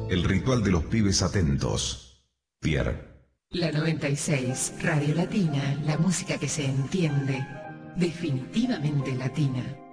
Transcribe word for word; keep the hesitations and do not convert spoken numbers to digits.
El ritual de los pibes atentos. Pierre. La noventa y seis, Radio Latina, la música que se entiende, definitivamente latina.